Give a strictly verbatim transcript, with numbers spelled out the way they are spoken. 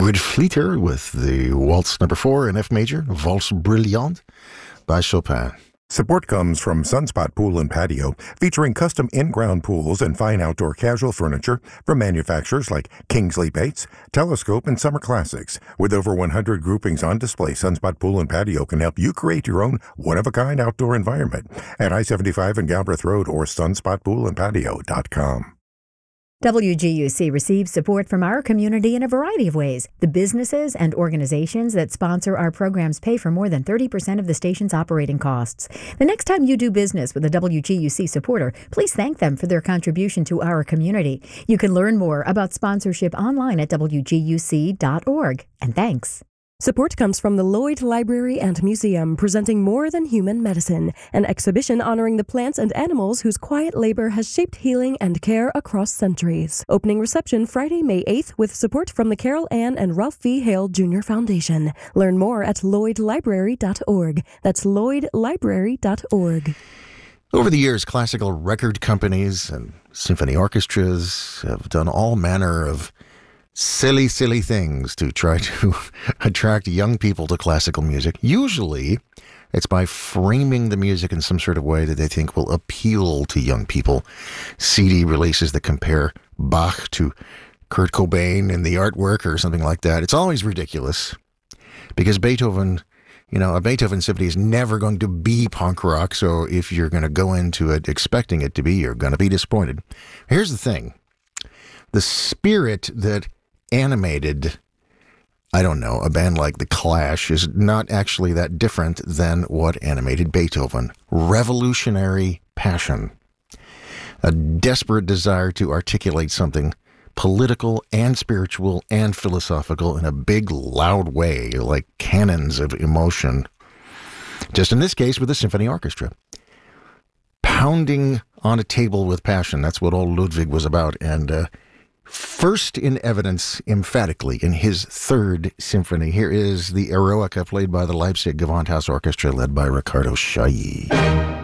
Ingrid Vlieter with the Waltz number four in F major, Valse Brillante by Chopin. Support comes from Sunspot Pool and Patio, featuring custom in-ground pools and fine outdoor casual furniture from manufacturers like Kingsley Bates, Telescope, and Summer Classics. With over one hundred groupings on display, Sunspot Pool and Patio can help you create your own one-of-a-kind outdoor environment at I seventy-five and Galbraith Road or sunspot pool and patio dot com. W G U C receives support from our community in a variety of ways. The businesses and organizations that sponsor our programs pay for more than thirty percent of the station's operating costs. The next time you do business with a W G U C supporter, please thank them for their contribution to our community. You can learn more about sponsorship online at w g u c dot org. And thanks. Support comes from the Lloyd Library and Museum, presenting More Than Human Medicine, an exhibition honoring the plants and animals whose quiet labor has shaped healing and care across centuries. Opening reception Friday, May eighth, with support from the Carol Ann and Ralph V. Hale Junior Foundation. Learn more at lloyd library dot org. That's lloyd library dot org. Over the years, classical record companies and symphony orchestras have done all manner of silly, silly things to try to attract young people to classical music. Usually, it's by framing the music in some sort of way that they think will appeal to young people. C D releases that compare Bach to Kurt Cobain in the artwork or something like that. It's always ridiculous because Beethoven, you know, a Beethoven symphony is never going to be punk rock, so if you're going to go into it expecting it to be, you're going to be disappointed. Here's the thing. The spirit that animated, I don't know, a band like The Clash is not actually that different than what animated Beethoven. Revolutionary passion. A desperate desire to articulate something political and spiritual and philosophical in a big, loud way, like cannons of emotion. Just in this case with a symphony orchestra. Pounding on a table with passion. That's what old Ludwig was about. And, uh, first in evidence, emphatically, in his third symphony. Here is the Eroica played by the Leipzig Gewandhaus Orchestra led by Riccardo Chailly.